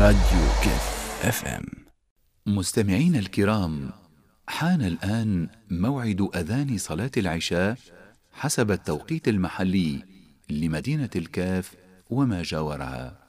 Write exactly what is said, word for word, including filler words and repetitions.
راديو كيف اف ام. مستمعين الكرام، حان الآن موعد أذان صلاة العشاء حسب التوقيت المحلي لمدينة الكاف وما جاورها.